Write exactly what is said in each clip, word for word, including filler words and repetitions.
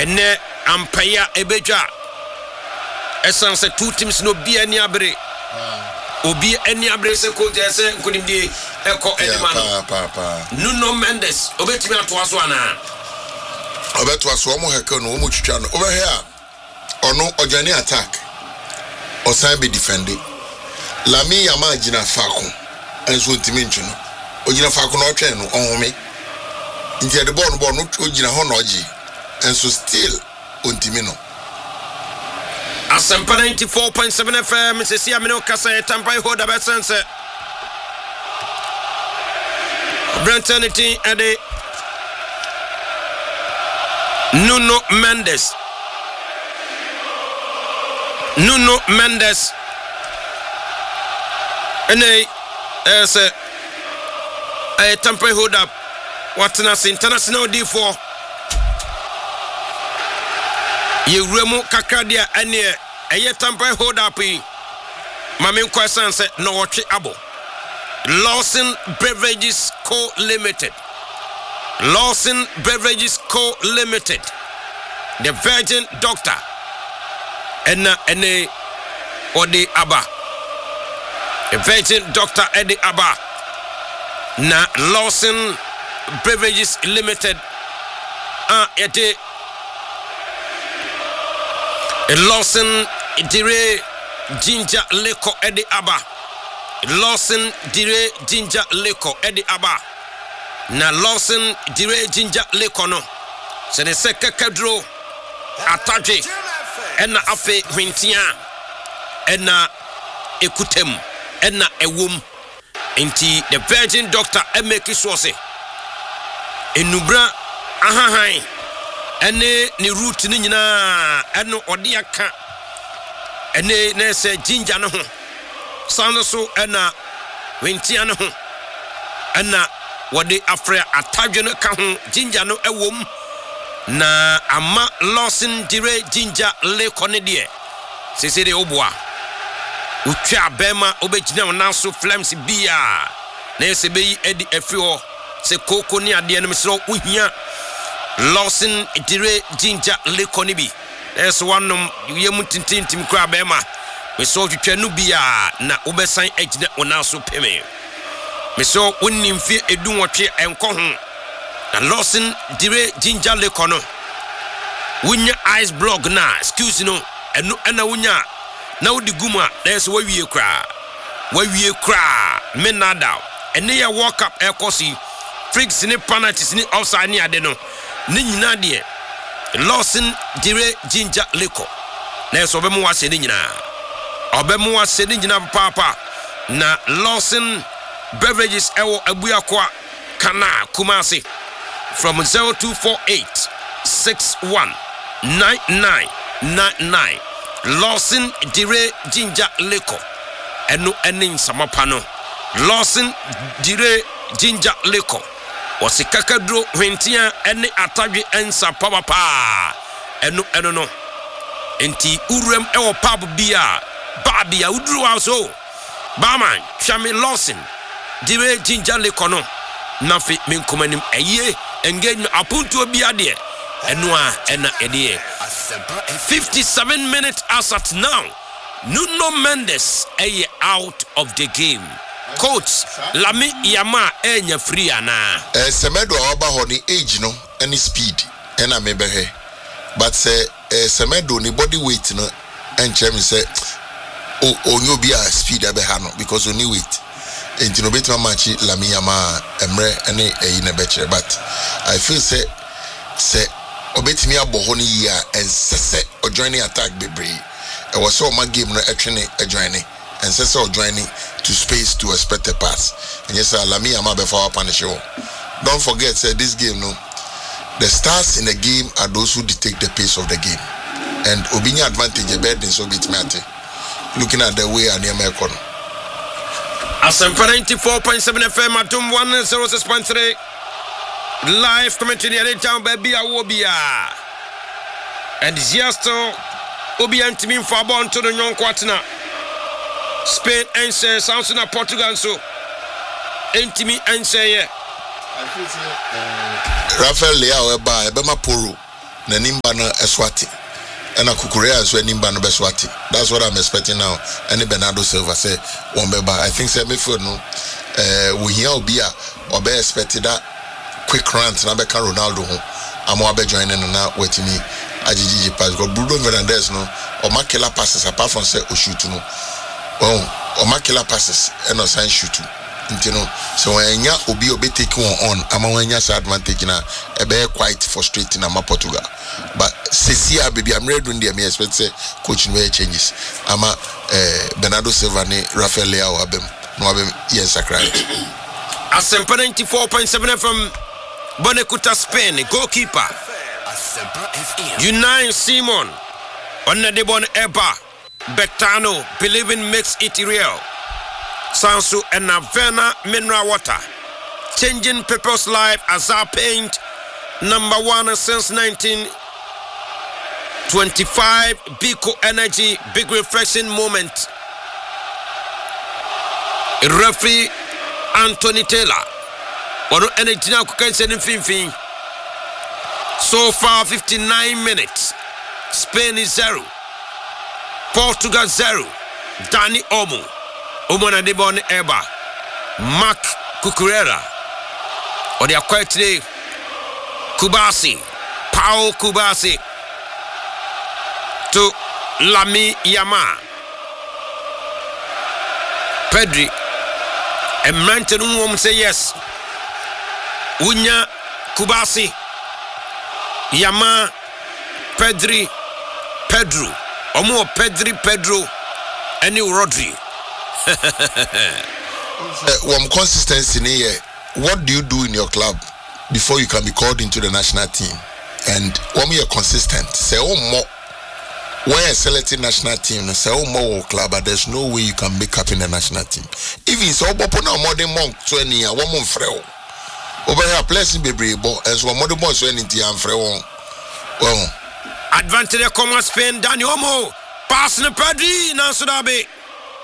ene ampaya ebedwa esan se two teams no bi ani abre obi ani abre se ko je se nkunimdie eko enima no pa pa Nuno Mendes obetimi atoa so ana obeto aso omo heka no omo twitwa no over here ono ojani attack osan be defending Lami Yama gina fako enso ntimi ntwe no ogina fako no otwen no onhome ntia de ball no ball no ogina ho no ogi enso still ontimi no Asempa ninety-four point seven F M sesi amino kasa Tampa Hoda besense Brenternity ade Nuno Mendes Nuno Mendes ene as a a Tampa Hoda watna international D four Yewremu kakadia ene eye Tampa Hoda pi mamen kwasan se no watwe abo Lawson Beverages Co Limited Lawson Beverages Co Limited the Virgin Doctor ena ene odi aba the Virgin Doctor Eddie Abba na Lawson Beverages Limited ah ete Lawson dire ginger liquor Eddie Abba Lawson dire ginger liquor Eddie Abba na Lawson dire ginger liquor no se de se kakadro ataje ena afe hwentia ena ekutem ena ewom enti the Virgin Doctor emeki source enubra ahahan ene ni root ni nyina eno ode aka ene na se ginger no ho sano so ena hwentia no ho ena wode afre atadwe no ka ho ginger no ewom na ama Lawson dire ginger liquor ne de sese de oboa utwa bema obegina wonanso flames bia na ese beyi edi afio se koko ni ade no mesro uhia Lawson dire ginger liquor ne bi ese wanom yemu tintintim kra bema meso twetwa no bia na obesan agina wonanso peme meso wonnim fi edu nwotwe enko ho na Lawson dire ginger liquor no wunya ice block na excuse no eno ena wunya na wodi guma na yeso wawie kra wawie kra menada ene ya walk up ekosi freaks ni penalties ni offside ni ade no ni nyina de Lawson dire ginger liquor na yeso obemu wase ni nyina obemu wase ni nyina papa na Lawson Beverages ewo abuakwa kana Kumasi from zero two four eight six one nine nine nine nine Lawson dire ginger liquor eno enin samapano Lawson dire ginger liquor wasikakadro hwentia ene atadwe ensa papa eno eno no enti urem ewo pub bia babia udru aso baman chame Lawson dire ginger liquor no nafi minkomanim eye engage apunto bia de eno a ena ede fifty-seven minutes as at now Nuno Mendes eye out of the game coach Lami Yama enya free ana eh Semedo oba ho ni age no any speed ena mebehe but say eh, Semedo ni body weight no enche me say o onyo bia speed abeha no because oni weight enti no betima match Lami Yama emre ene eyi na bechere but I feel say say obetimi aboho ni ya ensese o joining attack bebre e was so my game no etwene e joining ensese o joining to space to expect a pass and yes Lami Yama be for punish you. Don't forget say this game no the stars in the game are those who dictate the pace of the game and obinya advantage e bed so betimi ate looking at the way Anema Ekono Asempa ninety-four point seven F M atum one oh six point three live commentary any town baby awobia and just obi antimi for born to the young quarter Spain and say sounds na Portugal so antimi and say Rafael Leao eba ebe ma poro na nimba no eswati ena Kukurea so nimba no beswati. That's what I'm expecting now. Any Bernardo Silva say one beba. I think say me for no eh we here obi a obe expected that quick rant na beka Ronaldo ho amo abe join no na wetimi agigigi pass go Bruno Fernandes no o makela passes apart from say o shoot no oh o makela passes e no sign shoot you know so when nya obi obi take one on ama when nya advantage na e be quite frustrating ama Portugal but Cecia baby I'm ready to me expect say coach no changes ama eh Bernardo Silva ni Rafael Leao abem no abem yes sakrai Asempa ninety-four point seven F M Bonekuta Spain goalkeeper Unai Simon Onadebon Eba Betano believing makes it real Sansu and Navena mineral water changing people's life as our paint number one since nineteen twenty-five Biko Energy big refreshing moment referee Anthony Taylor one energy now can send him so far fifty-nine minutes Spain is zero Portugal zero Dani Olmo Omona Debon Eba Mark Cucurella or they are quite today Kubasi Paul Kubasi to Lami Yama Pedri and Manton woman say yes Unya Kubasi Yama Pedri Pedro Omo Pedri Pedro and you Rodri uh, one consistency in here. What do you do in your club before you can be called into the national team? And when we are consistent, say oh more when you're selecting national team, say oh more club, but there's no way you can make up in the national team. Even so, but now more than month twenty, one month freo. Over here, blessing baby, but as one more than month twenty, I'm freo. Well, advantage of Common Spain, Dani Olmo, passing the Pedri, now so that be.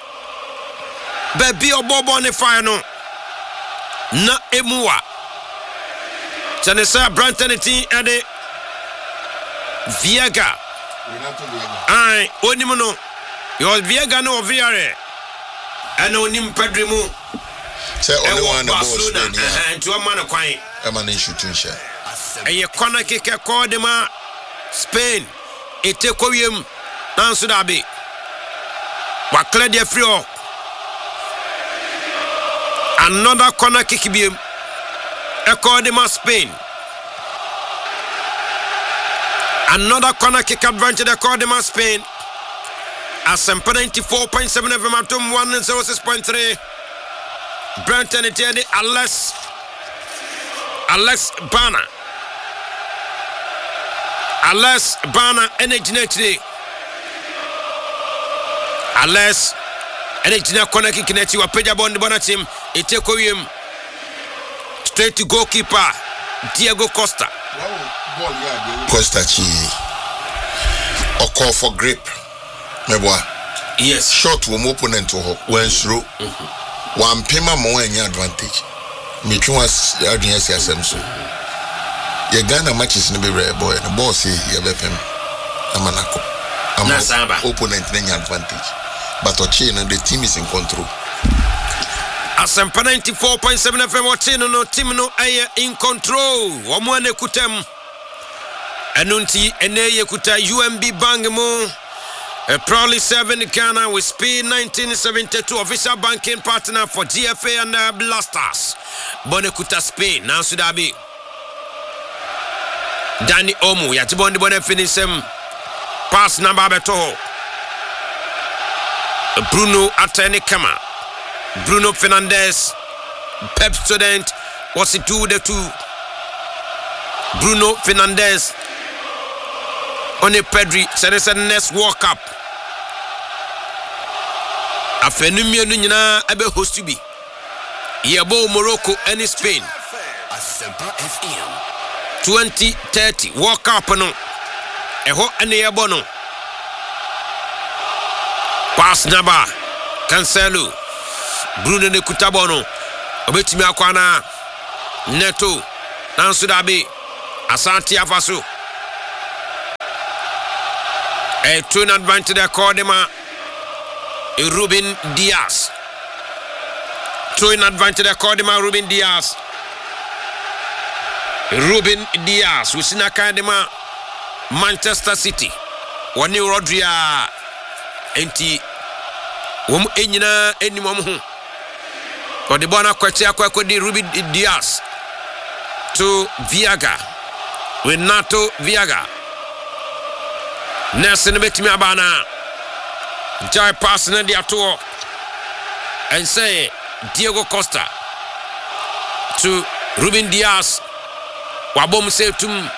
Baby or Bobo on the final. Na Emua. Janessa Brantanity and the Viega. Aye, Onimono. Your Viega no Viare. And Onim Pedrimu. Say only one boss and to a man of quine. A man in shooting share. And your corner kicker called them Spain. It take him. Nansu Dabi. What Claudia Frio. Another corner kick beam. According Spain. Another corner kick advantage according Spain. Asempa ninety-four point seven F M Atom one oh six point three. Brenton Etienne Alex Alex Bana. Alex Bana energy. Alex energy corner kick net you peja bond bona team. It take him straight to goalkeeper Diego Costa. Costa chi or call for grip. Meboa. Yes. Short wo opponent to her when through one pema more any advantage. Me too was audience assumption. Your Ghana matches no be rare boy and the boss say you be pem. Amanako. I'm opponent any advantage. But Ochino the team is in control. Asempa ninety-four point seven F M Ochino no team no aye in control. Omwane kutem. Anunti eneye kuta U M B Bangmo. Uh, proudly serving Ghana with Speed nineteen seventy-two official banking partner for G F A and uh, Blasters. Bonekuta Spain, now should I be Dani Olmo, Yatibondi Bonne finish him. Pass number Beto. Bruno Atene Kama. Bruno Fernandes. Pep student. What's it do the two? Bruno Fernandes. On a Pedri, so there's a next walk up. Afenumia Nuna Abe Hostubi. Yabo Morocco and Spain. twenty thirty. Walk up no. Eho and Yabono. Pass Naba. Cancelo. Bruno de Kutabono. Obetimi Akwana. Neto. Nansudabi. Asante Afasu. A twin advantage Kodema Ruben Diaz. Twin advantage Kodema Ruben Diaz. Ruben Diaz Usina Kadema Manchester City. Wani Rodria enti wom enyina enimom ho. Ode bona kwachi akwa di Ruben Diaz to Viaga. Renato Viaga. Nelson betimi abana. Jai pass na dia to and say Diego Costa to Ruben Diaz. Wabom say tum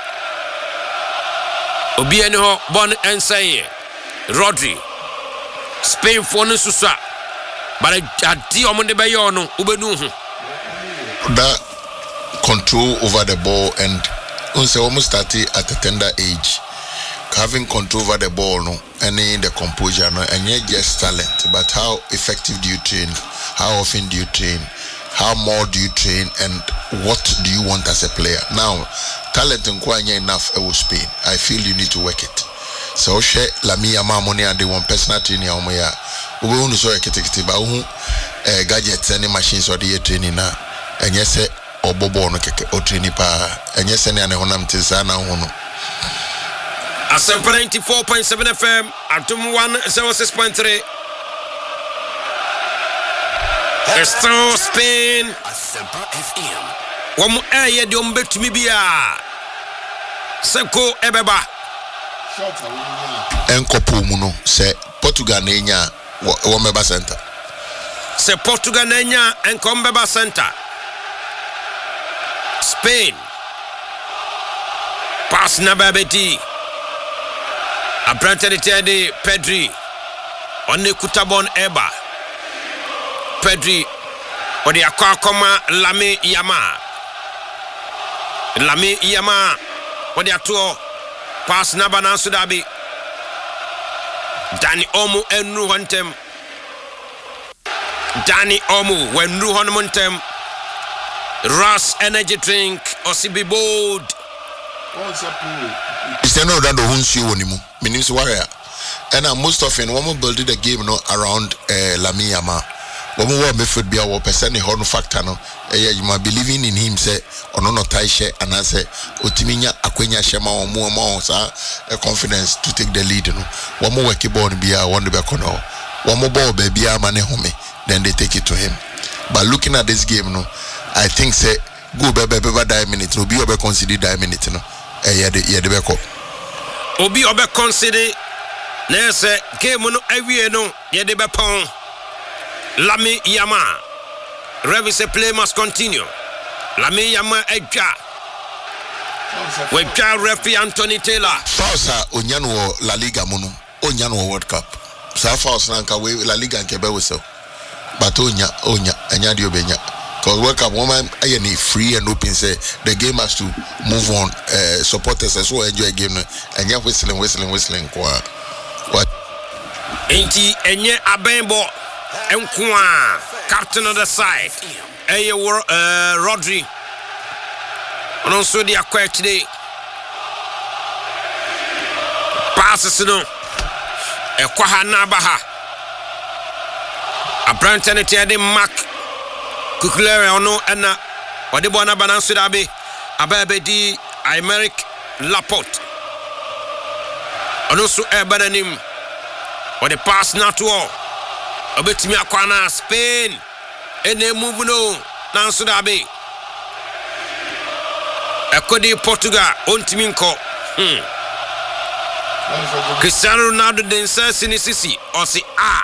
Obi eni ho bon and say Rodri Spain for no susa but adi omo de bayo no ubenu hu that control over the ball and unse almost started at a tender age. Having control over the ball, no, and in the composure, no, and yet just talent. But how effective do you train? How often do you train? How more do you train? And what do you want as a player? Now, talent and quite enough. I will Spain. I feel you need to work it. So, she Lamine Yamal money and the one personal training. Omoya, we want to show a kitikiti, but who gadgets any machines or the training now? And yes, or bobo no keke or training pa. And yes, any anehonam tizana hono. Asempa ninety-four point seven F M, Atum one oh six point three. Esto Spain. Asempa F M. Wamu eye di ombetu mibia. Seko ebeba. Enkopo muno se Portugal nenya womeba center. Se Portugal nenya enkombeba center. Spain. Pass na babeti. Abrante de Pedri on the Kutabon Eba Pedri or the Akakoma Lame Yama Lame Yama or the Atuo pass Nabana Sudabi Danny Omu and Ruhantem Danny Omu when Ruhanmontem Ras energy drink or Sibi bold. It's no that the Hunsi Wonimu, Minis Warrior. And most often, one will build the game no around uh, Lamine Yamal. One more method be our person, horn factor. No, you might be believing in him, say, or no, Taisha, and I say, Otiminia, Aquenia Shema, or more amounts, a confidence to take the lead. No, one more keyboard be a one back on all. One more ball, baby, a man home, then they take it to him. But looking at this game, no, I think, say, go baby, baby, die minute, no, be over consider die minute, no. Yede yede beko obi obe consider na se game no awie no yede bepon Lamine Yamal reverse play must continue Lamine Yamal edwa we twa referee Anthony Taylor Fausa onyano La Liga muno onyano World Cup sa Fausa nanka we La Liga nke be we so but onya onya anya de obenya. Because World Cup woman any free and open say the game has to move on. Uh, supporters as well enjoy a game and you're whistling, whistling, whistling. What? Ain't enye Abembo Enkwa captain of the side. Eye uh Rodri. And also the acquired today. Passes no. Ekwaha Nabaha. A brand and Mark. Kukulere ono ena wadebo na banansu dabe ababe di Aymeric Laporte ono su e bananim wade pass na to obetimi akwana Spain ene move no nansu dabe ekodi Portugal ontimi nko hmm Cristiano Ronaldo den sasi ni sisi osi a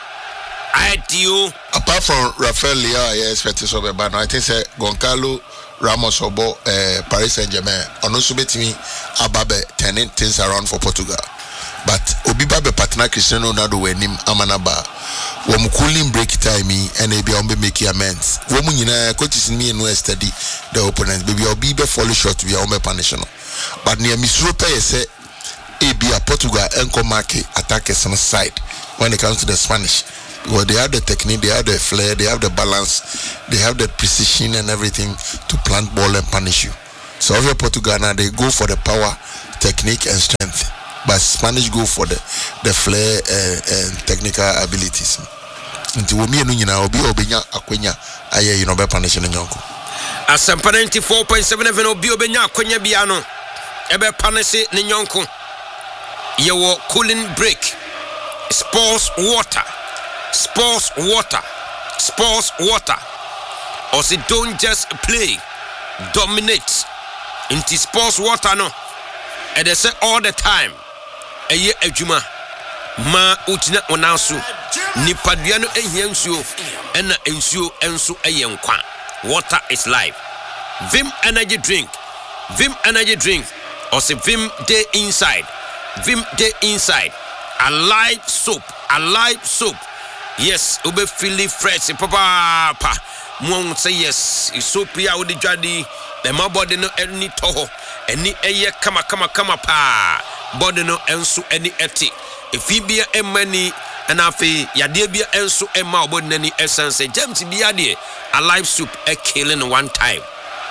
apart from Rafael Leao, I expect so be bad. I think say Goncalo Ramos obo uh, Paris Saint-Germain. Also bet me ababe turning things around for Portugal. But Obiba be partner Cristiano Ronaldo when him amanaba. Wom cooling break time and maybe on be making amends. Womu nyina coaches me no study the opponents. Baby Obiba fall short be on punish no. But near Misro pay say e be a Portugal enko market attack some side when it comes to the Spanish. Well, they have the technique, they have the flair, they have the balance, they have the precision and everything to plant ball and punish you. So over Portugal now, they go for the power, technique and strength. but Spanish go for the the flair and, and technical abilities. Nti wo mi enu nyina obi obenya akwenya aye you know be punish no nyonko. Asempa ninety-four point seven F M obi obenya akwenya bia no ebe punish ne nyonko. Ye wo cooling break. Sports water. Sports water. Sports water. Or say don't just play, dominate. Into sports water no. And they say all the time. Eye ejuma ma utina onanso nipadua no ehia nsuo ena nsuo enso eye nkwa. Water is life. Vim energy drink. Vim energy drink. Or say Vim day inside. Vim day inside. Alive soap. Alive soap. Yes, ube feel fresh. Papa pa. Mo say yes. Soap ya udi jadi. The my body no any toho. Any eye kama kama kama pa. Body no enso any eti. If he be a money and afi yade bia enso e ma body nani essence. James be yade. Alive soup a killing one time.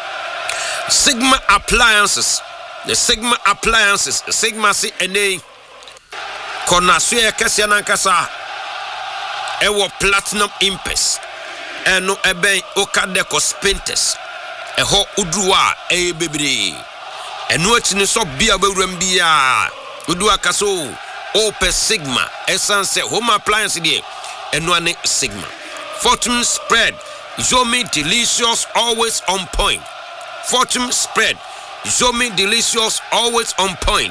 Sigma appliances. The Sigma appliances. Sigma si ene. Kona suye kesi anankasa. Ewo platinum impes. Eno ebe okadeko spintes. Eho udruwa eye bebiri. Eno etini so bia bewuram bia. Udruwa kaso. Ope Sigma. Essence home appliance die. Eno ane Sigma. Fortune spread. Zomi delicious, always on point. Fortune spread. Zomi delicious, always on point.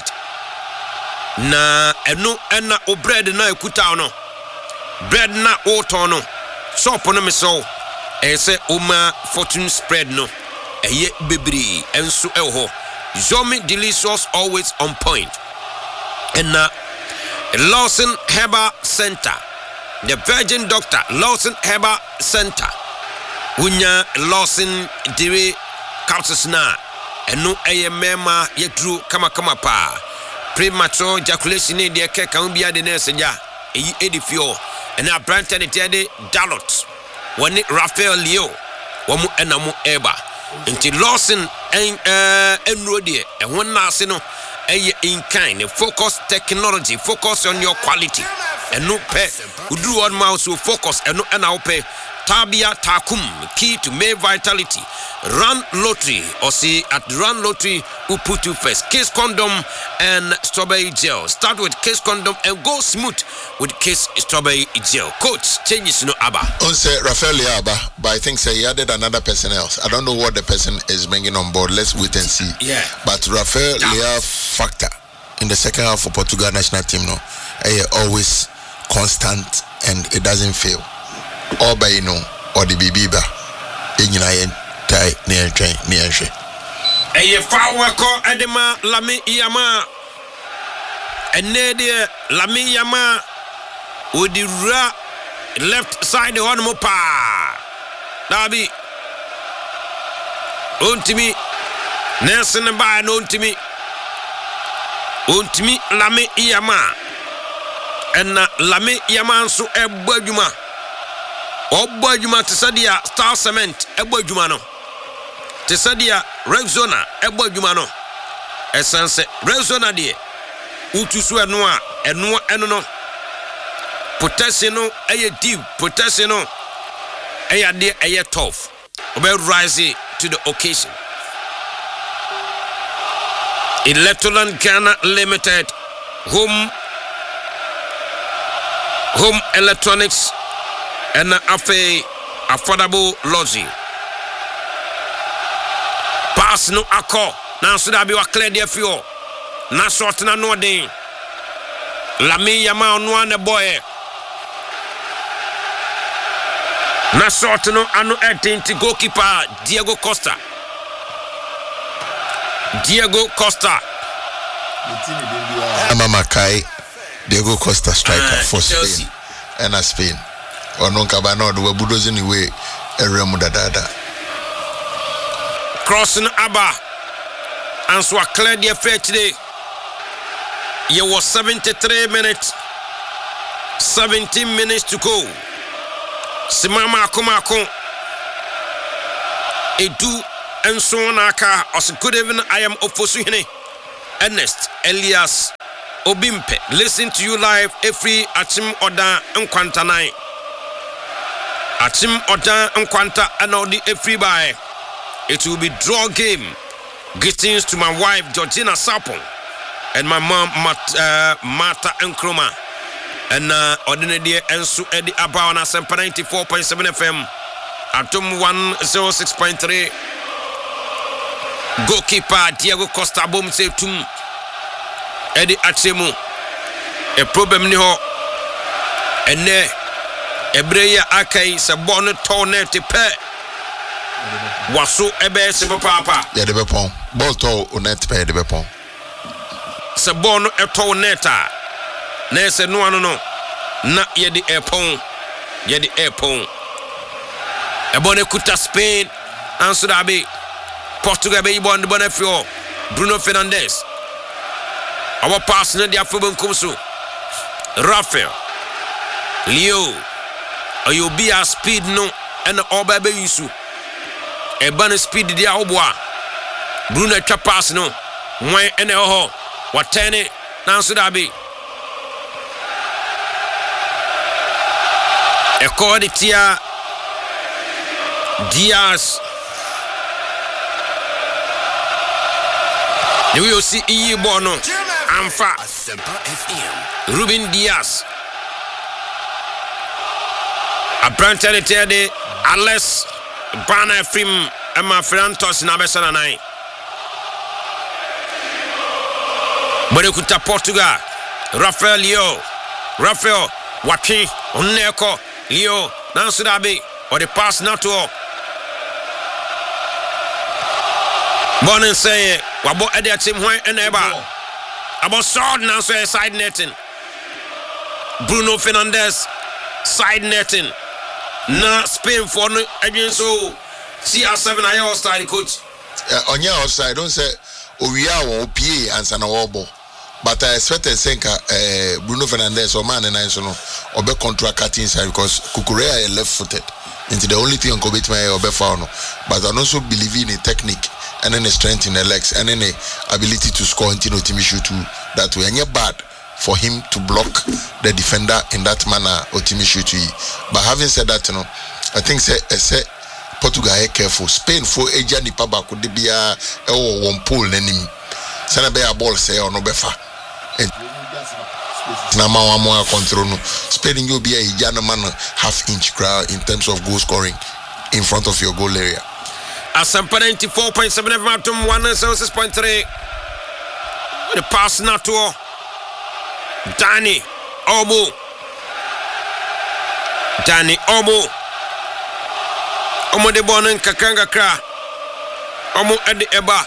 Na eno ena o bread na ekuta no. Bread na oto no. Shop no me so. E se uma fortune spread no. Eye bebri enso eho. Zomi delicious, always on point. And na Lawson Herbal Center. The Virgin Doctor Lawson Herbal Center. Unya Lawson dire capsules na. Eno eye mema yedru kama kama pa. Premature ejaculation in the cake can be a nurse ya. Eyi edifio. And a branch and it Dalot. One it Raphael Leo. Wamu enamu eba. Until Lawson and uh enrodi and one nasino a in kind focus technology, focus on your quality. And no pay who do one mouse will focus and no and I'll pay. Tabia Takum, key to May vitality. Run lottery or see at Run lottery who put you first. Case condom and strawberry gel. Start with case condom and go smooth with case strawberry gel. Coach changes no Abba. On say Raphael Abba, but I think say he added another person else. I don't know what the person is bringing on board. Let's wait and see. Yeah. But Raphael Lea factor in the second half for Portugal national team no, eh, always constant and it doesn't fail. All by you know, or the bibiba in United tie near train near she. A flower call Edema Lami Yama and Nadia Lami Yama with the ra left side the one pa. Dabi Untimi Nelson and by Untimi Untimi Lami Yama and Lami Yaman so a bajuma. Obo adwuma tesadia Star Cement ebo adwuma no tesadia Rexona ebo adwuma no esanse Rexona de utusu eno a eno eno no potassium no eye deep potassium no eye de eye tough obe rise to the occasion. Electroland Ghana Limited home home electronics and afe affordable lodging. Pass no akọ na so da bi wa clear there fio. Na short na no den. Lami Yama no an boy. Na short no anu eighteen goalkeeper Diego Costa. Diego Costa. Mama Kai Diego Costa striker uh, for Spain. And a Spain. Or no cabano, the Wabudos anyway, a remuda dada. Crossing Abba and so clear the affair today. It was seventy-three minutes, seventeen minutes to go. Simama Kumako Edu and so on. Aka, as good evening, I am Ofosuhine Ernest Elias Obimpe, listen to you live every Achim Oda Nkwantanai. Achim Oda Nkwanta and all the every by. It will be draw game. Greetings to my wife Georgina Sapon and my mom Mat, uh, Martha Nkrumah and uh, ordinary Ensu Eddie Abawana Sempa ninety-four point seven F M. Atom one oh six point three. Goalkeeper Diego Costa Bom say tum Eddie Achemu. A problem ni ho. Ene Ebreya Akai se bonne tourne te pe. Waso ebe se papa. Ya de bepon. Ball to onet pe de bepon. Se bonne e to neta. Na se no ano no. Na ye di epon. Ye di epon. E bonne kuta Spain. Anso da be. Portugal be ibon de bonne fio. Bruno Fernandes. Our pass na dia fo bon kumso. Rafael. Leo. Ayobi a speed no and oba be yusu. E ban speed dia oboa. Bruno twa pass no. Wan ene ho. Watene na so da be. E ko di tia Diaz. You will see E Bono. Amfa. Ruben Diaz. A branch de Alex Bana Frim Emma Frantos Nabesana nine. Bodekuta Portugal. Rafael Leo. Rafael Waki Oneko Leo Nansudabi or the pass not to all. Bonin say Wabo Edia Tim White and Eba. About sword now say side netting. Bruno Fernandes side netting. Na Spain for no against so C R seven I offside coach. On your offside, don't say we are on P A and Sana Wabo. But I expect a Senka Bruno Fernandes or man and I so no or be contract cut inside because Kukurea is left footed. Into the only thing on Kobit may or be found. But I also believe in a technique and then a strength in the legs and then a ability to score into the team shoot that way. And you're bad for him to block the defender in that manner or team shoot. But having said that, you know, I think say say Portugal are careful. Spain for Asia ni paba could be a one pool enemy. Sana be a ball say or no befa. Nama wa mo control no. Spain you be a Ijana man half inch crowd in terms of goal scoring in front of your goal area. Asampa ninety-four point seven F M one oh six point three. The pass not to Danny Omo. Danny Omo. Omo de bonen kakanga kra. Omo edi eba.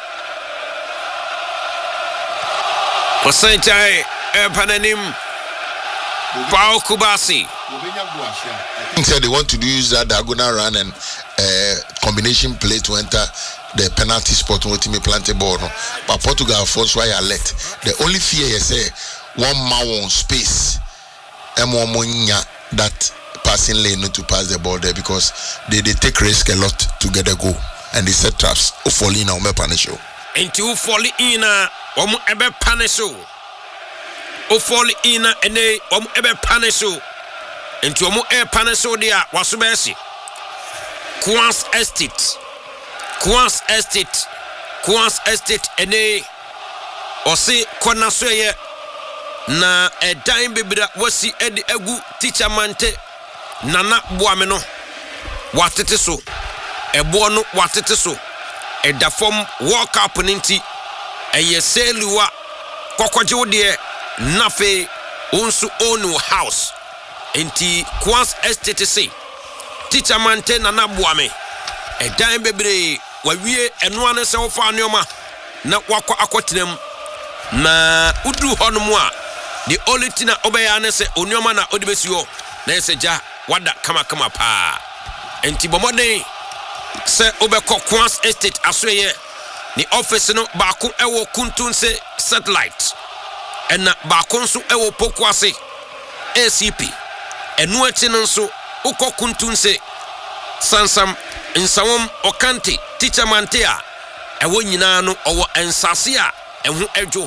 Posaitai epananim. Pao Kubasi. I said they want to use that diagonal run and uh, combination play to enter the penalty spot when team planted ball. No? But Portugal force why I let. The only fear is say one man on space. And one that passing lane not to pass the ball there because they, they take risk a lot to get a goal and they set traps. Who fall in or punish you. Into who fall in um ebe punish you. Who fall in and they um ebe punish you. Into um air punish you there was mercy. Quans Estate. Quans Estate. Quans Estate and they or say Konasweye na a dime baby that was see Eddie Egu teacher mante Nana Buameno. What it is so? A bono what it is so? A da form walk up ninti a ye say lua Kokojo de Nafe unsu onu house. Inti Quans Estate say. Teacher mante Nana Buame. A dime baby wa wie enwane se wo fa anoma na wakwa akwotinem na udu hono a the only thing obey na se onoma na odibesiwo na se ja wada kama kama pa enti bomode se obekọ Quans Estate asoye ni office no baako ewo Kuntunse satellite ena baako nso ewo Pokwase A C P enu ati nso ukọ Kuntunse Sansam Nsawom Okante teacher mante a ewo nyina no owo ensase a ehu edwo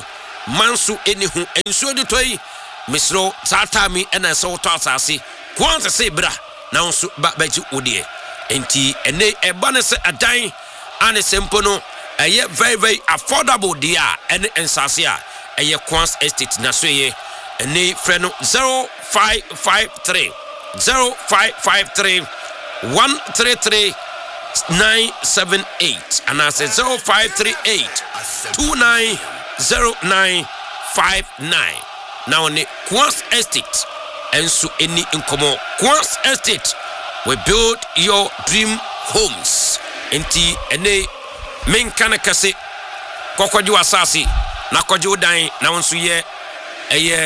manso eni hu ensuo de toyi misro satami ena se woto asase kwanse se bra na nso ba baji odie enti ene eba ne se adan ane sempo no eye very very affordable dia ene ensase a eye Kwans Estate na so ye ene frɛ no zero five five three zero five five three one three three nine seven eight and I said zero five three eight two nine zero nine five nine. Now on the Kwans Estate and so any incomo Kwans Estate we build your dream homes enti ene men kana kase kokoju asasi na koju dan na wonso ye eye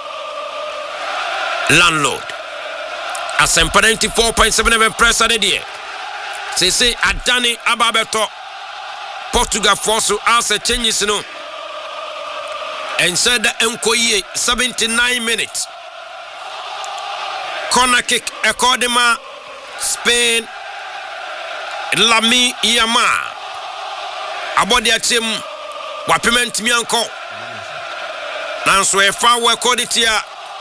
landlord Asempa ninety-four point seven F M press adedie say say adani ababeto Portugal force as a changes no and said enkoye seventy-nine minutes corner kick Ekodima Spain Lami Yamal abodi atem wapement mi anko nanso e fa we koditia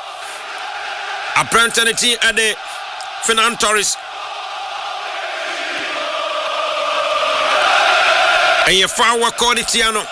apprentice at the Fernando Torres and ye fa we koditia no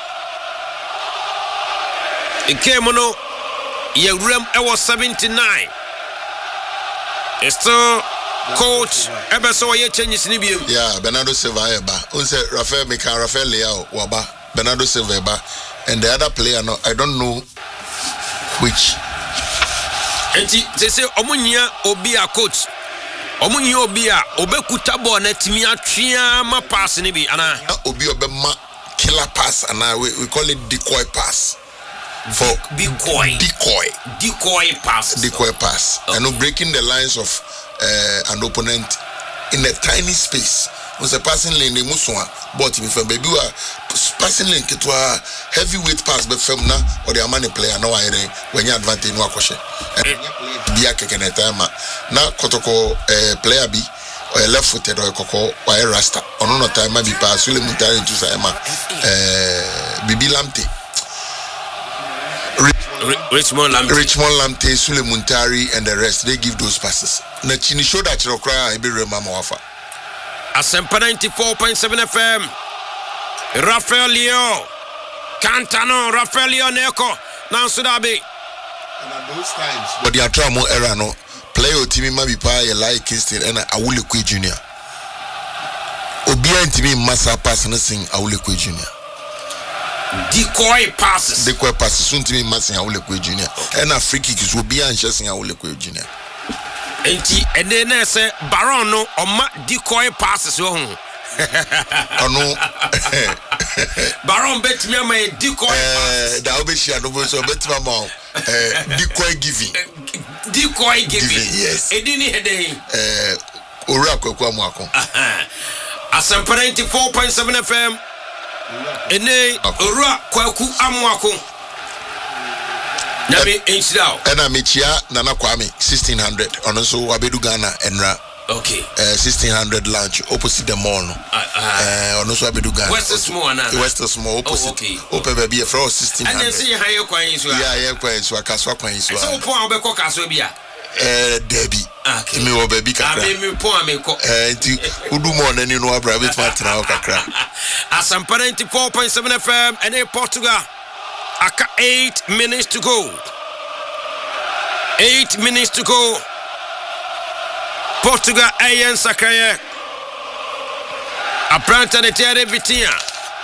e came no ye rem e was seventy-nine it's still coach ebeso ye changes ni biem yeah Bernardo Silva eba unse Rafael Mika Rafael Leao waba Bernardo Silva eba and the other player no I don't know which enti they say omunyia obi a coach omunyia obi a obekuta ball na timi atwea ma pass ni bi ana obi obema killer pass and we, we call it decoy pass for decoy decoy decoy pass decoy pass okay. And breaking the lines of uh, an opponent in a tiny space was a passing lane the muswa but if a baby wa passing lane to a heavyweight pass but from na or the money player no I when you advantage no akoshe be a keke na time na kotoko player bi or left footed or koko or rasta ono no time bi pass Sule Muntari to Saima eh Bibi Lamte Richmond Lamte Richmond Lamte Sule Muntari and the rest they give those passes na chini show that you cry be remama wafa Asempa ninety-four point seven F M Rafael Leo Cantano Rafael Leo Neko Nansu Dabi and at those times but the atramo era no play o team ma bi pa ye like Kingston and Awulekwe Junior Obia ntimi massa pass na sing Awulekwe Junior decoy passes decoy passes ntimi massa Awulekwe Junior and a free kick is Obia and chasing Awulekwe Junior enti ene na se Baron no oma decoy passes wo hu ono Baron bet me ma decoy eh da obeshia no so bet ma ma eh decoy giving decoy giving yes edini hedin eh ora kwaku amuako Asempa ninety-four point seven F M ene ora kwaku amuako na me enchirao ena mechia Nana Kwame sixteen hundred ono so wabedu Ghana enra okay uh, sixteen hundred lunch opposite the mall no eh ono so wabedu Ghana West Small na West Small opposite oh, okay. open baby e for sixteen hundred and say higher kwan so yeah yeah kwan so akaso kwan so so pon obekọ kaso bia eh Debbie okay me wo baby kakra abi me pon ameko eh nti udu mo na ni no abra bit matna o kakra Asempa ninety-four point seven F M and in Portugal aka eight minutes to go eight minutes to go Portugal ayen sakaye Abranta de Terre Vitinha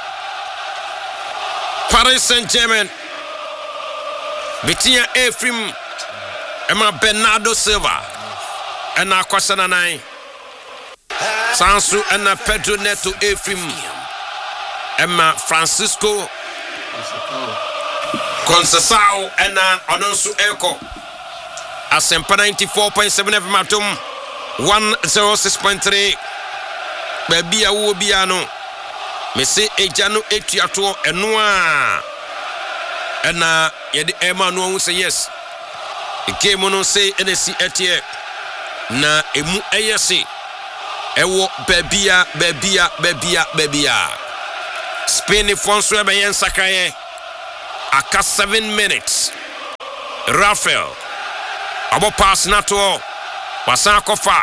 Paris Saint-Germain Vitinha Efrim Emma Bernardo Silva and Akwasana nine Sansu and Pedro Neto Efrim Emma Francisco Conceição and Alonso Eco Asempa ninety-four point seven F M atom one oh six point three baby a wo bia no me se eja no etuato eno a ena ye de ema no hu say yes e game no say enesi etie na emu eyese ewo babia babia babia babia Spain fonso e be yen sakaye aka seven minutes. Rafael abo pass na to wasan kofa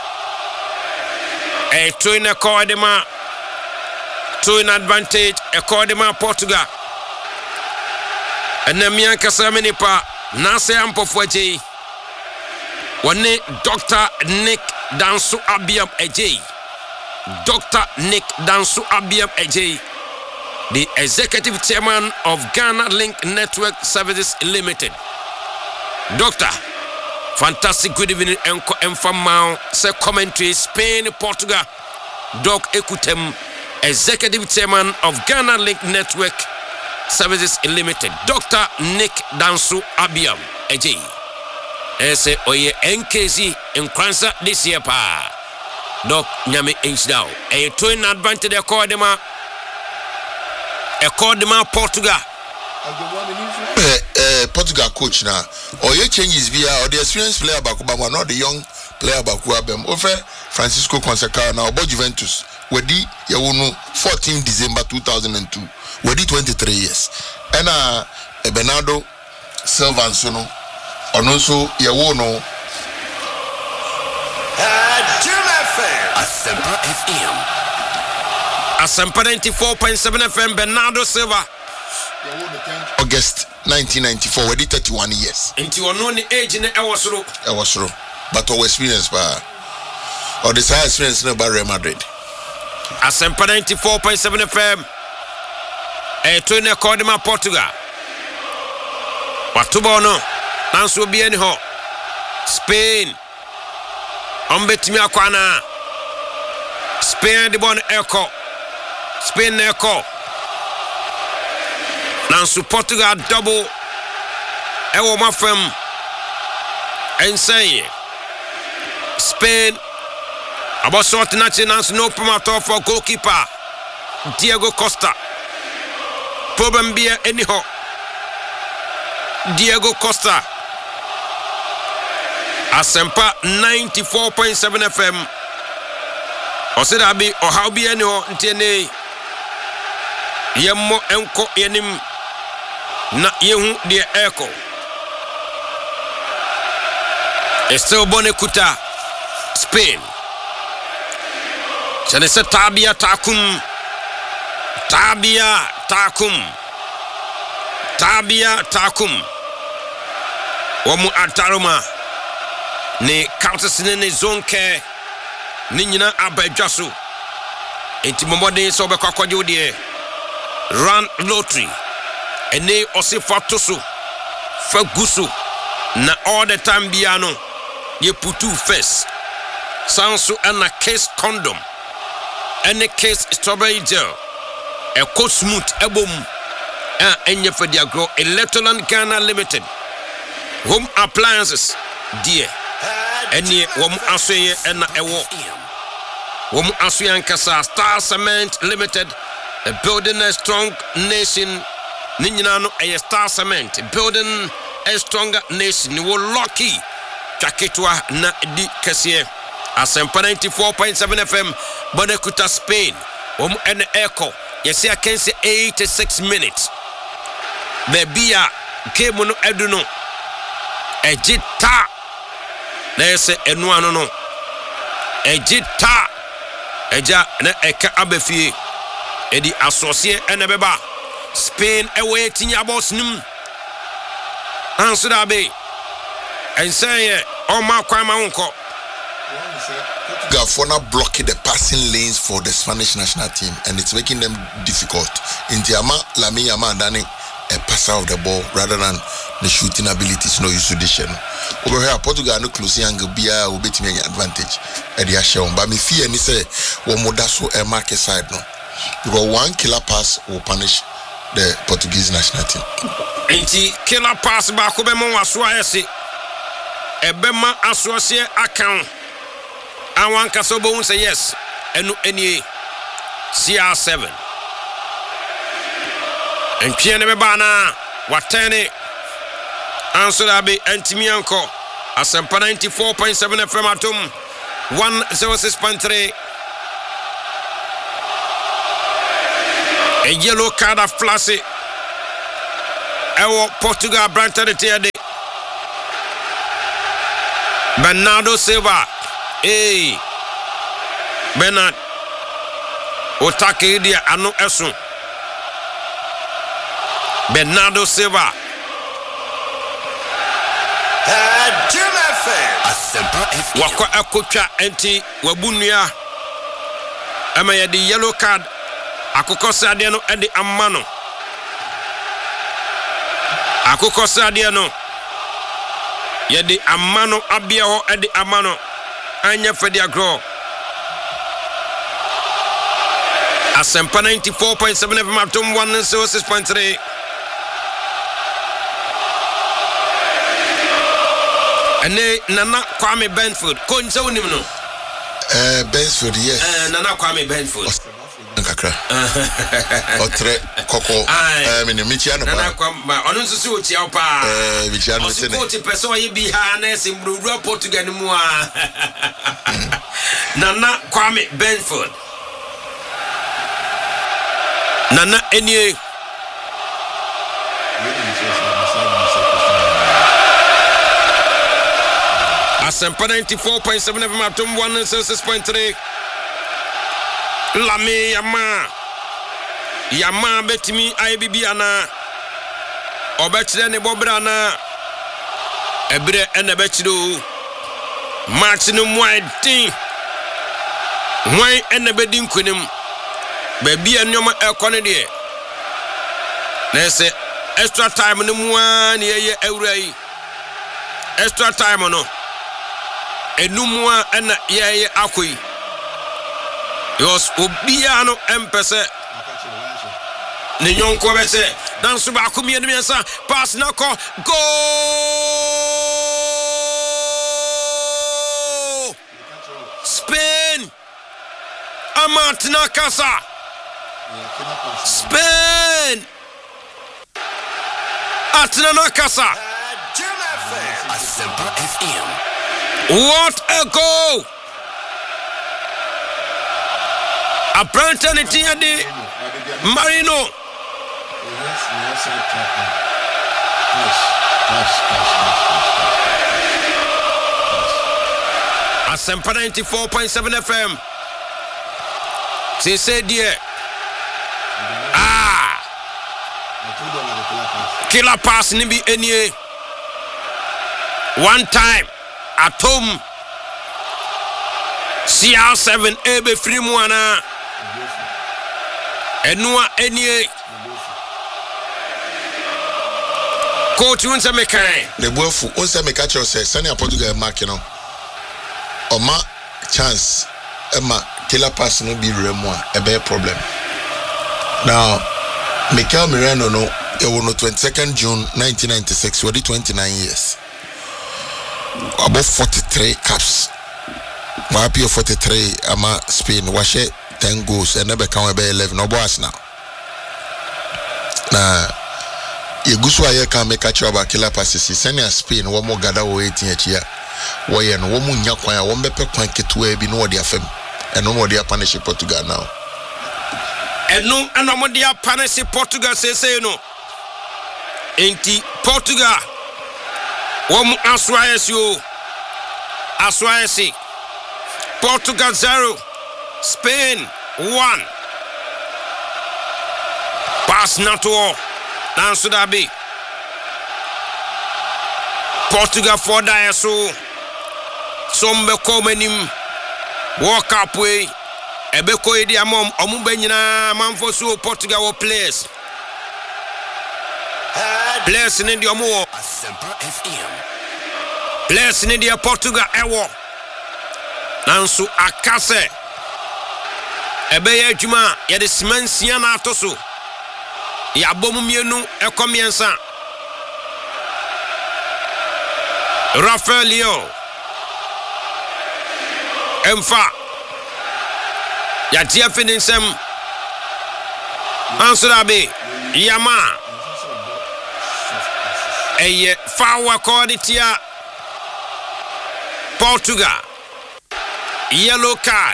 e to in accordema to in advantage accordema Portugal enamian kasameni pa na se ampofo agye wone Doctor Nick Danso Abiam agye Doctor Nick Danso Abiam agye, the executive chairman of Ghana Link Network Services Limited. Doctor, fantastic good evening, Enko Enfamao, say commentary, Spain, Portugal. Doc Ekutem, executive chairman of Ghana Link Network Services Limited. Doctor Nick Danso Abiam agye. Ese oye N K Z in Kransa this year pa. Doc nyame enchidao. E to in advantage accordema accordema Portugal. Eh, eh, Portugal coach na or you changes via or the experienced player back but not the young player back wabem over Francisco Consecao now about Juventus wedi yawunu fourteenth December two thousand two wedi twenty-three years and uh Bernardo Silva sono ononso yawunu Asempa F M Asempa ninety-four point seven F M Bernardo Silva August nineteen ninety-four wedi thirty-one years into ono ni age ne ewosoro ewosoro but our experience ba or the high experience no Real Madrid. Asempa ninety-four point seven F M e to ne Cordima Portugal watubo no nanso bi ani ho Spain ombetimi akwana Spain de bon echo Spain echo nanso Portugal double ewo mafam ensay Spain about sort nachi nanso no promoter for goalkeeper Diego Costa problem be anyhow Diego Costa Asempa ninety-four point seven F M Osida bi o how be anyhow ntene yemmo enko yenim na yehu de echo Estel Bonekuta Spain Chanese Tabia Takum Tabia Takum Tabia Takum Wamu Ataruma ne Kautasine ne zonke ni nyina abadwaso enti momode so be kwakwaje odie run lottery ene osifato so faguso na all the time biano ye putu first sanso ana case condom ene case strawberry gel e co smooth ebom a enye for dia grow Electroland Ghana Limited home appliances dear ene wom asoye ena ewo wom asoye ankasa Star Cement Limited a building a strong nation ninyina no a Star Cement building a stronger nation wo lucky jaketwa na di kase Asempa ninety-four point seven F M Bonekuta Spain wom ene echo yesi akense eighty-six minutes bebia game no eduno ejita na yese enu ano no ejita eja na eka abefie edi asosie ene beba Spain ewe tinya boss nim anso da be ensaye o ma kwa ma unko Gafona blocking the passing lanes for the Spanish national team and it's making them difficult. Intiama Lamine Yamal dani a passer of the ball rather than the shooting abilities no use addition. Over here Portugal no close angle bia will be taking advantage at the Ashon. But me fear ni say one modaso a market side no. Because one killer pass will punish the Portuguese national team. Inti killer pass ba ko be mo waso ayese. Ebema asosie account. Awan kasobo un say yes. Enu eni C R seven. En piene be bana watene answer abi entimi anko Asempa ninety-four point seven F M atum one oh six point three. A yellow card of flashy ɛwɔ Portugal Branta de tiade Bernardo Silva eh Bernard Otake dia ano ɛso Bernardo Silva Wako akotwa enti wabunua ama ya di yellow card akokɔ sade no edi amano akokɔ sade no ya di amano abia ho edi amano anya fedi agro Asempa ninety-four point seven F M atom one oh six point three Ane Nana Kwame Benford konse unim no eh Benford yes eh Nana Kwame Benford nkakra otre koko eh me michia no pa Nana Kwame onu nso so chia pa eh michia no tene o ti person ye bi ha na simburu Portugal ni mu a Nana Kwame Benford Nana enie Asempa ninety-four point seven F M atom one oh six point three Lame Yama Yama betimi I B B ana Obetire ne bobra na Ebre ene betiro Match no moedin Wan ene bedin kunim Baby anyoma ekone de Na se extra time no mu an ye ewura yi extra time no enumwa ena ye akoi yos obia no empese ne nyonko bese dan so ba ko mienu miensa pass na ko go Spain Amatina Casa Spain Atina Casa Asempa F M. What a goal! A Brantanity de Marino. Asempa ninety-four point seven F M. C'est c'est dire. Ah! Killer pass nibi enye. One time at home. C R seven ebe free mwana. Enua enye. Coach unsa mekai. The boyfu unsa mekacho say sani Portugal mark no. Oma chance Emma killer pass no be remo a ebe problem. Now Mikel Merino no e wono twenty-second June nineteen ninety-six we twenty-nine years. About forty-three caps. My P forty-three ama Spain washe ten goals and never come be eleven no boss now. Na ye gusu aye kan make catch about killer passes senior Spain one more gather wo eighteen here. Wo ye no wo mu nya kwan a wo bepe kwan ketua bi no wo de afem. Eno mo de punish Portugal now. Eno eno mo de punish Portugal say say no. Enti Portugal One Aswaesi Aswaesi Portugal zero Spain one Pass not all Now should that be Portugal four die so Sombe komenim walk up way Ebeko idi amom omube nyina manfo so Portugal wo players Players in the omo Asempa F M. Players in the Portugal ewo Nansu akase Ebeye adwuma ye de simansia na atoso ya bomu mienu ekomiensa Rafael Leo Emfa ya tia finisem Ansurabe Yama Eye fawa koditia Portugal yellow card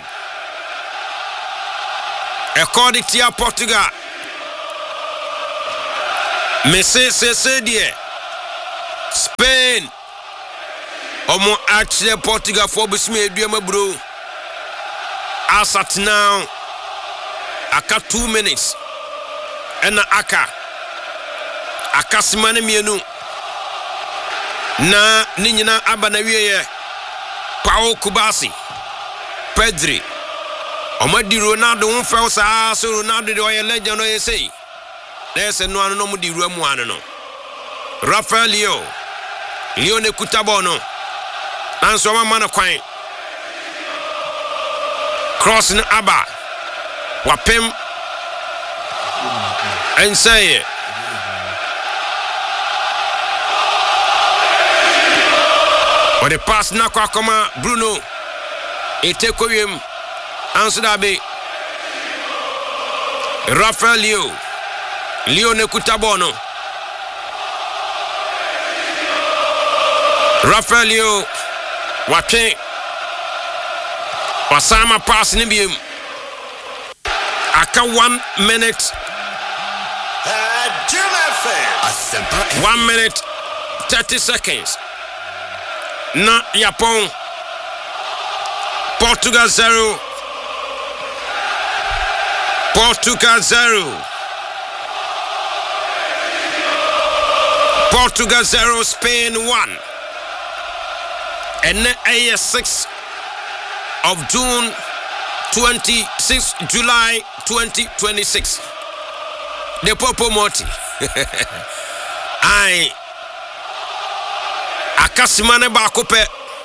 Ekoditia Portugal Mese se se die Spain omo actually Portugal for bismi eduama bro as at now aka two minutes ena aka aka simane mienu na ni nyina aba na wieye Paul Kubasi Pedri omadi Ronaldo won fell sa so Ronaldo de oye legend no yesei there's no anu no mu di ruamu anu no Rafael Leo Leo ne kutabo no anso mama na kwan cross na aba wapem ensaye o de pass na kwa koma Bruno etekoyem anso da be Rafael Leo Leo ne kutabo no Rafael Leo wate wasama pass ni biem aka one minute one minute thirty seconds na Japon Portugal zero Portugal zero Portugal zero Spain one and the sixth of June twenty-sixth July twenty twenty-six the Popo Moti I aka simane bako pe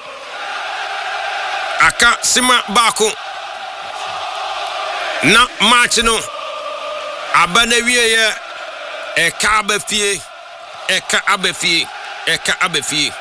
aka sima bako na match no abana wiye e ka abafie e ka abafie e ka abafie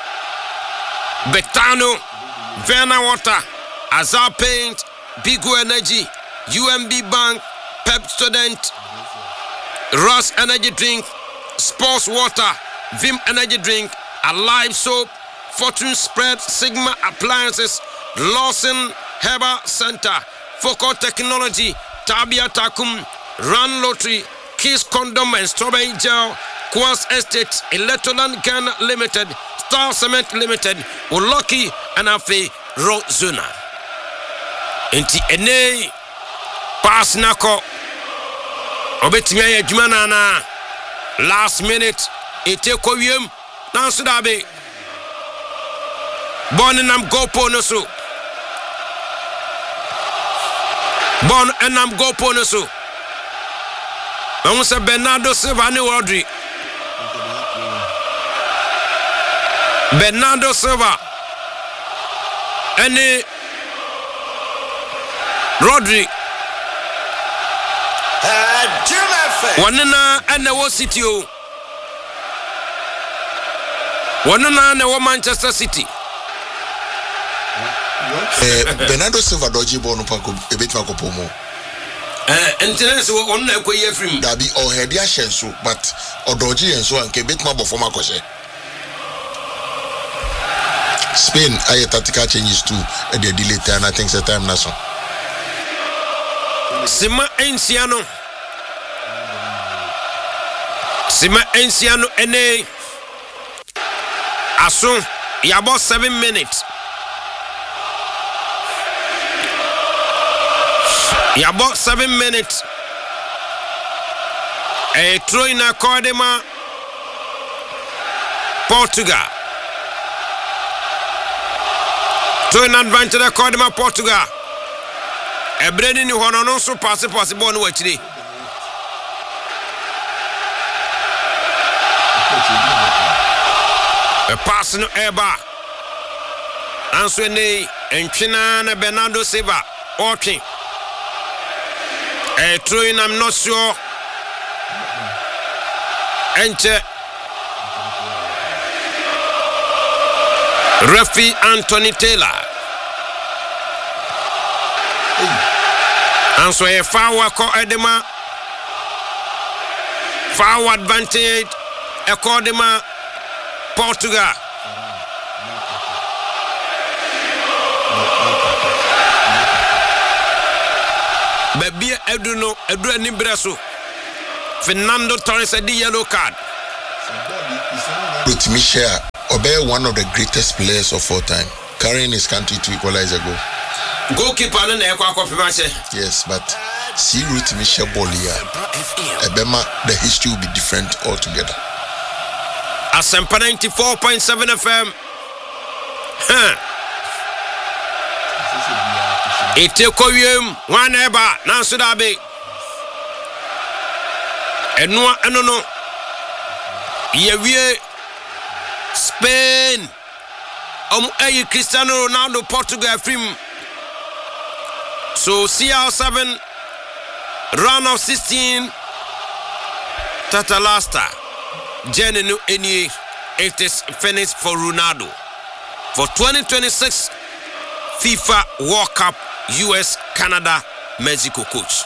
Betano Verna Water Azar Paint Bigo Energy U M B Bank Pep Student Ross Energy Drink Sports Water Vim Energy Drink Alive Soap Fortune Spread Sigma Appliances Lawson Herbal Center Focal Technology Tabia Takum Run Lottery Kiss Condom and Strawberry Gel Quas Estate Electroland Ghana Limited Star Cement Limited Ulucky and Afe Rozuna Enti ene pass nako obetimi aye adwuma na na last minute eteko wiem na so da be bon nam gopo no so bon enam gopo no so Vamos se Bernardo Silva ni Rodri Bernardo Silva and Rodri Wanana and the World City Wanana and the Manchester City Bernardo Silva doji bono pako ebet mako pomo eh entrance wo on na ekwe from dabi o head ya shenso but odoji enso anke bet ma bofo makose Spain aye tactical changes too at the delay and I think the time na so Sima Enciano Sima Enciano ene aso ya about seven minutes ya about seven minutes e throw in a Cordema Portugal throw in advantage of Cordema Portugal e breni ni hono no so pass pass ball no wachiri e pass no eba anso ne entwina na Bernardo Silva okay e throw in I'm not sure enter Referee Anthony Taylor and so a foul call Edema foul advantage a Cordema Portugal baby Eduno Edu ni Brasso Fernando Torres a yellow card. Rotimi Shea, Obe, one of the greatest players of all time, carrying his country to equalize a goal. Goalkeeper and yes, but see Rotimi Shea Bolia, Ebema, the history will be different altogether. Asempa ninety-four point seven F M. Huh. Etekoyem one eba nanso da be. Eno eno no. Yewie Spain. Um ayi Cristiano Ronaldo Portugal film. So C R seven round of sixteen Tatalasta. Jenny any it is finished for Ronaldo for twenty twenty-six FIFA World Cup U S Canada Mexico coach.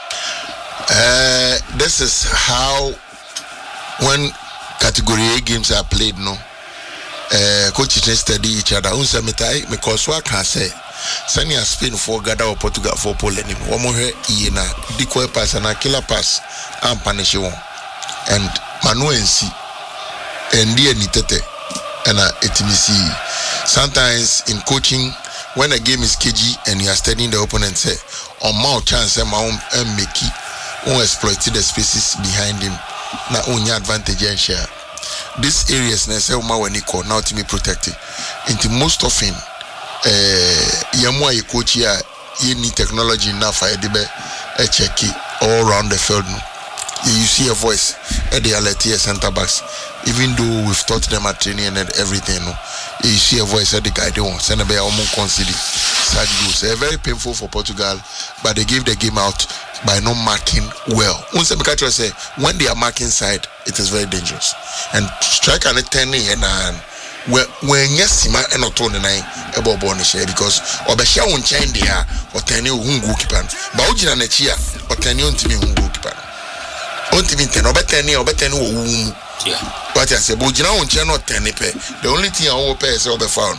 Uh, this is how when category A games are played, no uh, coaches study each other. Unsa metai because what can say Sanya Spain for Ghana or Portugal for Poland. One more here na decoy pass and a killer pass and punish one and Manu and see and dear nitete and a etimisi. Sometimes in coaching, when a game is cagey and you are studying the opponent, say on mouth chance and make it on exploit the spaces behind him. Na only advantage and share. These areas na say uma when equal now to be protected. Into most often, eh, yamwa ye coach here, you need technology enough for edibe a check it all around the field. You see a voice at the alert center backs, even though we've taught them at training and everything. No, you see a voice at the guy they want. Send a bear almost consider. Sad goals. Very painful for Portugal, but they gave the game out by not marking well. Once the catcher say when they are marking side, it is very dangerous. And strike and ten and when when yes, man, and not on the nine about bonus because or the show on chain there or ten you who goalkeeper. But Ujina Nechia or ten you to be who goalkeeper. Only ten or better any or better no. Yeah. But I say, but you know, not ten pay. The only thing I will pay is over found.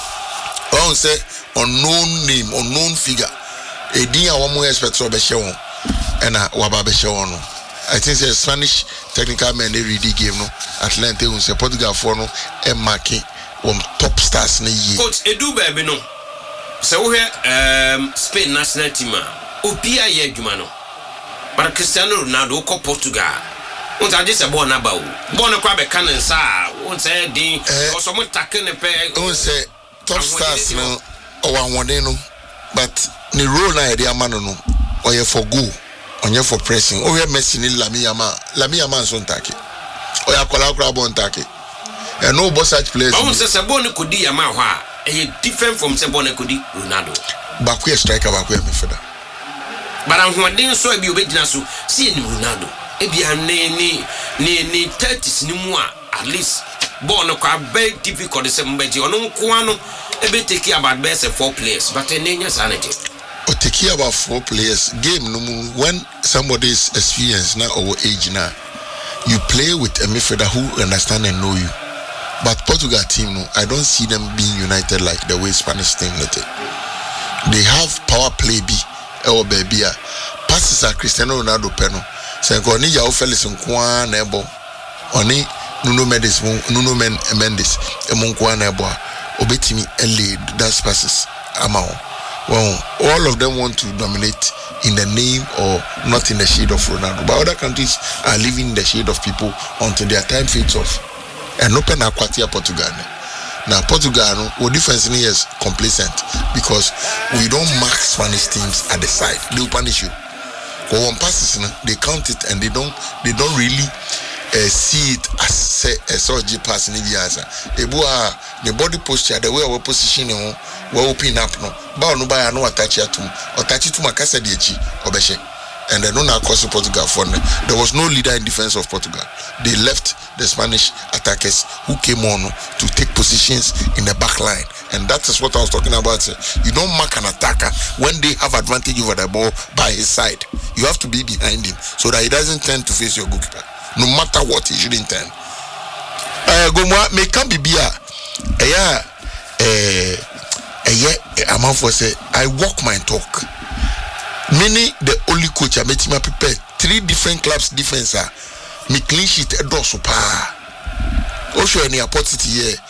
I say unknown name, unknown figure. A day I want more expect to be shown, and I wababe shown. I think the Spanish technical men they read the game no. Atlanta will say Portugal for no and marking one top stars in the year. Coach Edu baby no. So we um Spain national team. Opia ye jumano. But Cristiano Ronaldo ko Portugal. Won't I just a born about? Born a crab cannon, sir. Won't say D or someone tackling the pay. Won't say top stars no or one day no. But the role na the amano no or you for go on you for pressing. Oh, you're messing in Lamiyama. Lamiyama son take. Or you call out crab on take. And no boss such players. I won't say Sabone could be a man. A different from Sabone could be Ronaldo. Back we striker back we me for that. But I'm one day so be obedient so see Ronaldo. Ebia ne ne ne ne thirties ni mu at least born kwa very difficult to say mbeji ono nko ano ebe take about best four players but enenya sanity o take about four players game no mu when somebody is experienced now or age now you play with a midfielder who understand and know you but Portugal team no I don't see them being united like the way Spanish team let it. They have power play be or baby passes are Cristiano Ronaldo peno say ko ni João Felix nkoa na ebo oni Nuno Mendes Nuno Mendes emo nkoa na ebo obetimi early that passes amao well all of them want to dominate in the name or not in the shade of Ronaldo but other countries are living in the shade of people until their time fades off and open aquatia Portugal now Portugal no our defense is complacent because we don't mark Spanish teams at the side they will punish you. For one passes, they count it and they don't they don't really uh, see it as say a surgery pass in the answer. The body posture, the way we positioning, we open up no. But no buy no attach it to attach it to my casa dieci obeshe. And then no na cross Portugal for there was no leader in defense of Portugal. They left the Spanish attackers who came on to take positions in the back line. And that is what I was talking about. You don't mark an attacker when they have advantage over the ball by his side. You have to be behind him so that he doesn't turn to face your goalkeeper. No matter what, he shouldn't turn. Uh, Gomwa, me can be beer. Yeah, yeah, I'm for say I walk my talk. Many the only coach I met him prepare three different clubs defense. me clean sheet ɛdɔso paa. Osho any opportunity here.